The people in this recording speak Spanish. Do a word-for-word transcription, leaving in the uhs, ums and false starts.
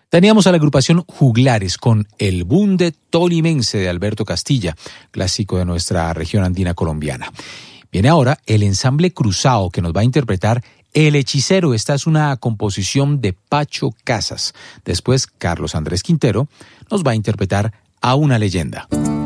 Teníamos a la agrupación Juglares con El Bunde Tolimense de Alberto Castilla, clásico de nuestra región andina colombiana. Viene ahora el ensamble Cruzao, que nos va a interpretar El Hechicero. Esta es una composición de Pacho Casas. Después, Carlos Andrés Quintero nos va a interpretar A una leyenda.